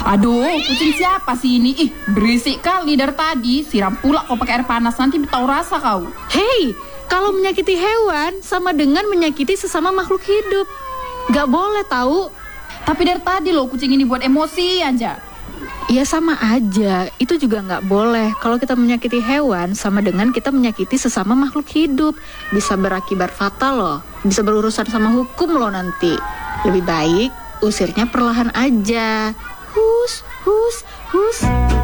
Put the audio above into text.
Aduh, kucing siapa sih ini? Ih, berisik kali dari tadi. Siram pula kau pakai air panas, nanti tahu rasa kau. Hei, kalau menyakiti hewan sama dengan menyakiti sesama makhluk hidup. Gak boleh tahu. Tapi dari tadi loh kucing ini buat emosi aja. Ya sama aja, itu juga gak boleh. Kalau kita menyakiti hewan sama dengan kita menyakiti sesama makhluk hidup. Bisa berakibat fatal loh. Bisa berurusan sama hukum loh nanti. Lebih baik usirnya perlahan aja. Hus, hus, hus.